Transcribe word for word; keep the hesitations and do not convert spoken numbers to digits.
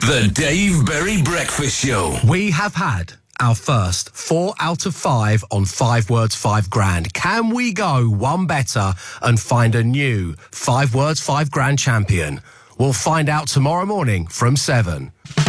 The Dave Berry Breakfast Show. We have had our first four out of five on Five Words, Five Grand. Can we go one better and find a new Five Words, Five Grand champion? We'll find out tomorrow morning from seven.